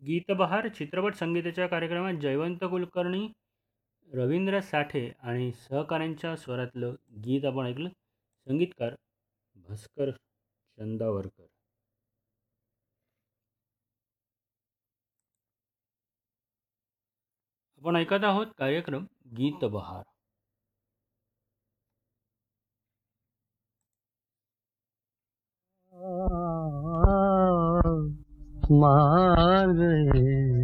गीतबहार चित्रपट संगीताच्या कार्यक्रमात जयवंत कुलकर्णी, रवींद्र साठे आणि सहकाऱ्यांच्या स्वरातलं गीत आपण ऐकलं. संगीतकार भास्कर चंदावरकर. आपण ऐकत आहोत कार्यक्रम गीतबहार. मार गए